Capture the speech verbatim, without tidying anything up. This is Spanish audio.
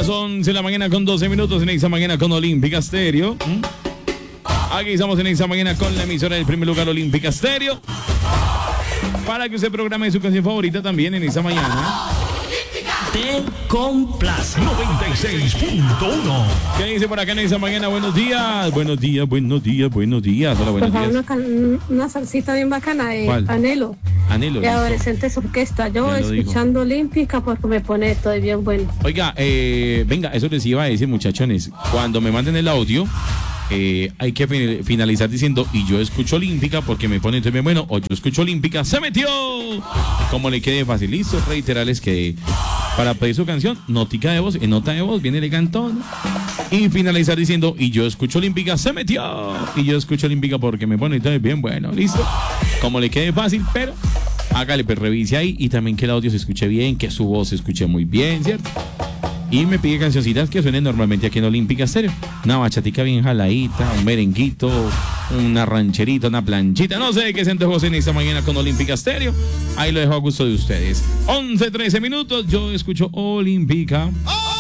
Las once de la mañana con doce minutos en esta mañana con Olímpica Stereo. ¿Mm? Aquí estamos en esta mañana con la emisora del primer lugar Olímpica Stereo. Para que usted programe su canción favorita también en esta mañana. Te complace. noventa y seis punto uno. ¿Qué dice por acá en esta mañana? Buenos días, buenos días, buenos días, buenos días. Hola, buenos Por favor, días. una, can- una salsita bien bacana de ¿Cuál? Anhelo. Anhelo. De listo. Adolescentes Orquesta. Yo Ya lo dijo. escuchando Olímpica porque me pone todo bien bueno. Oiga, eh, venga, eso les iba a decir, muchachones. Cuando me manden el audio, eh, hay que fin- finalizar diciendo, y yo escucho Olímpica porque me pone entonces bien bueno, o yo escucho Olímpica, ¡se metió! Como le quede fácil, listo, reiterarles que para pedir su canción, notica de voz, en nota de voz, bien elegantón. Y finalizar diciendo, y yo escucho Olímpica, ¡se metió! Y yo escucho Olímpica porque me pone entonces bien bueno, listo. Como le quede fácil, pero hágale, pues revise ahí y también que el audio se escuche bien, que su voz se escuche muy bien, ¿cierto? Y me pide cancioncitas que suenen normalmente aquí en Olímpica Stereo. Una bachatica bien jaladita, un merenguito, una rancherita, una planchita. No sé qué se antojó en esta mañana con Olímpica Stereo. Ahí lo dejo a gusto de ustedes. once, trece minutos. Yo escucho Olímpica.